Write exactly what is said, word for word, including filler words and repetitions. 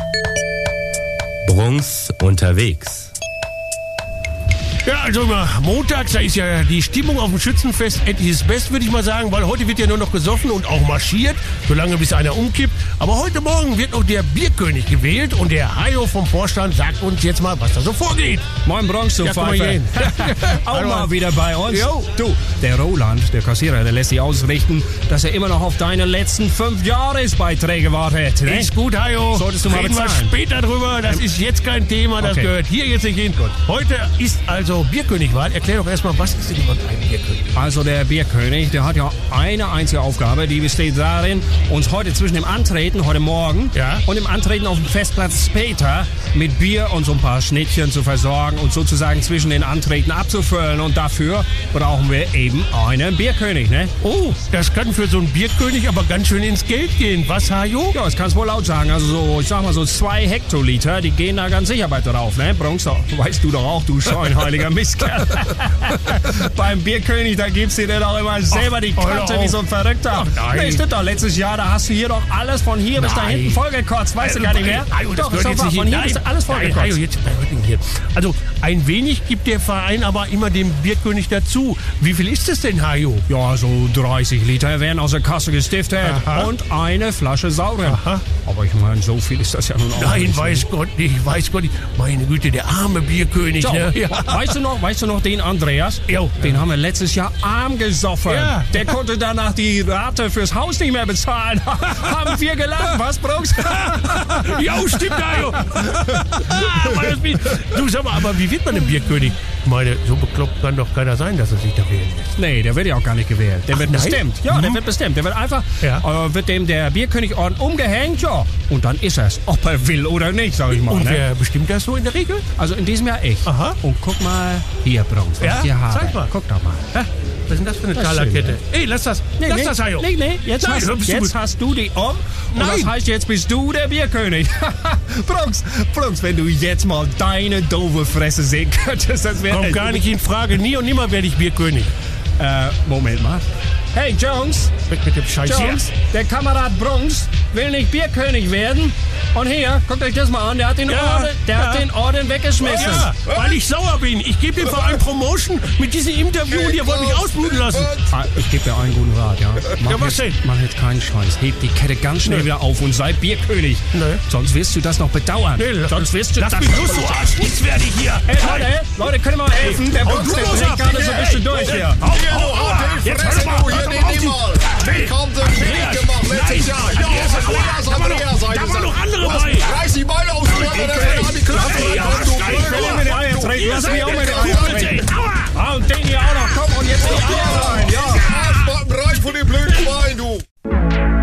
Brunks unterwegs. Ja, also immer montags, da ist ja die Stimmung auf dem Schützenfest etliches Best, würde ich mal sagen, weil heute wird ja nur noch gesoffen und auch marschiert, solange bis einer umkippt. Aber heute Morgen wird noch der Bierkönig gewählt und der Hajo vom Vorstand sagt uns jetzt mal, was da so vorgeht. Moin Bronx, du Ja, guck mal Pfeife. hier hin. Auch Hallo. mal wieder bei uns. Jo. Du, der Roland, der Kassierer, der lässt sich ausrichten, dass er immer noch auf deine letzten fünf Jahresbeiträge wartet. Ne? Ist gut, Hajo. Solltest du mal Reden wir bezahlen. später drüber. Das ist jetzt kein Thema. Das Okay. gehört hier jetzt nicht hin. Heute ist also Bierkönigwahl. Erklär doch erstmal, was ist denn überhaupt ein Bierkönig? Also der Bierkönig, der hat ja eine einzige Aufgabe, die besteht darin, uns heute zwischen dem Antreten, heute Morgen, Ja. und dem Antreten auf dem Festplatz später mit Bier und so ein paar Schnittchen zu versorgen und sozusagen zwischen den Antreten abzufüllen. Und dafür brauchen wir eben einen Bierkönig, ne? Oh, das kann für so einen Bierkönig aber ganz schön ins Geld gehen. Was, Hajo? Ja, das kannst du wohl laut sagen. Also so, ich sag mal so zwei Hektoliter, die gehen da ganz sicher bei drauf, ne? Bronx, weißt du doch auch, du scheinheiliger Mistkerl. Beim Bierkönig, da gibst du dir doch immer selber die hör Kante doch wie so ein Verrückter. Ach, nein. Nee, stimmt doch. Letztes Jahr, da hast du hier doch alles von hier bis da Nein. hinten vollgekotzt. Weißt du gar nicht mehr? Hajo, das doch, gehört doch, jetzt doch, nicht von hin. hier bis da alles Nein, vollgekotzt. Hajo, jetzt bei Rücken hier. Also, ein wenig gibt der Verein aber immer dem Bierkönig dazu. Wie viel ist es denn, Hajo? Ja, so dreißig Liter werden aus der Kasse gestiftet. Aha. Und eine Flasche Sauren. Aha. Aber ich meine, so viel ist das ja nun auch Nein, nicht. weiß Gott nicht, weiß Gott nicht. Meine Güte, der arme Bierkönig, So, ne? Ja. weißt du noch, weißt du noch den Andreas? Jo. Den haben wir letztes Jahr arm gesoffen. Ja. Der konnte danach die Rate fürs Haus nicht mehr bezahlen. Haben wir gelacht, was, Brooks? Ja, stimmt, Hajo. Aber das Bier- Du, sag mal, aber wie wird man ein Bierkönig? Ich meine, so bekloppt kann doch keiner sein, dass er sich da wählen lässt. Nee, der wird ja auch gar nicht gewählt. Der Ach, wird nein? bestimmt. Ja, der Mhm. wird bestimmt. Der wird einfach, Ja. äh, wird dem der Bierkönigorden umgehängt, ja. Und dann ist er's, ob er will oder nicht, sag ich mal. Und Ne? wer bestimmt das so in der Regel? Also in diesem Jahr ich. Aha. Und guck mal hier, Bronx, was Ja, ich hier habe. zeig mal. Guck doch mal. Hä? Was ist denn das für eine Das ist Talerkette? Ey, lass das. lass nee, das, Hajo. Nee, nee, jetzt, Nein, hast, hör, bist du jetzt gut. hast du die um. Und Nein. das heißt, jetzt bist du der Bierkönig. Bronx, Bronx, wenn du jetzt mal deine doofe Fresse sehen könntest, das wäre... Kommt gar nicht in Frage. Nie und nimmer werde ich Bierkönig. Äh, Moment mal. Hey, Jones, Weg mit dem Scheiß hier. Jones, der Kamerad Bronx will nicht Bierkönig werden. Und hier, guckt euch das mal an, der hat den, Ja, Orden, der ja. hat den Orden weggeschmissen. Ja, weil ich sauer bin. Ich gebe dem Verein Promotion mit diesem Interview und ihr wollt mich ausbluten lassen. Ah, ich gebe dir einen guten Rat, ja. Mach Ja, was jetzt, denn? Mach jetzt keinen Scheiß. Heb die Kette ganz schnell Nee. wieder auf und sei Bierkönig. Nee. Sonst wirst du das noch bedauern. Nee, lass- Sonst wirst du Lass das mich los, du Arsch. Nichts werde ich hier. Hey, Leute, Leute, können wir mal helfen? Der hau Bronx, du der los dreht ab. gerade so ein bisschen durch hier. Au, au, au. Jetzt hör mal. Hier, Hör den mal auf nimm die- mal. Hey, Den kommt der König gemacht letztes Jahr. Ja, Andreas, Andreas, da war noch- Andreas, da waren noch andere Du hast bei. dreißig Beine ausgeräumt, der fährt an die Klasse. Hey, ja, Du Stein, Ich will mit den Eiern treten. Lass mich auch mit den Guck Eiern